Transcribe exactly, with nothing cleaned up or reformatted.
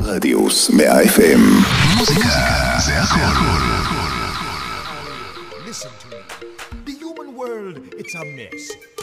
רדיוס מאה אף אם. מוזיקה זה הכל. Listen to me. The human world, it's a mess.